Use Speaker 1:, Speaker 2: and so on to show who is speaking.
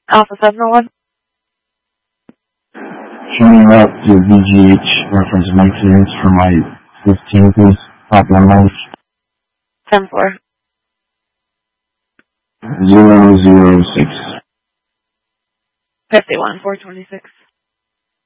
Speaker 1: Alpha 701.
Speaker 2: Turning up to VGH reference maintenance for my 15, please. Pop one month.
Speaker 1: 10-4.
Speaker 2: 006.
Speaker 1: 51, 426.